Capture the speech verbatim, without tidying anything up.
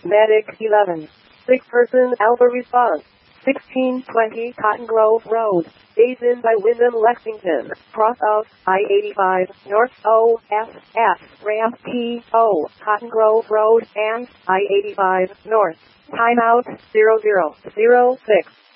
Medic eleven. Sick person Alpha response. sixteen twenty Cotton Grove Road. Days in by Wyndham Lexington. Cross of I eighty-five North O F F Ramp T O Cotton Grove Road and I eighty-five North. Timeout zero zero zero six.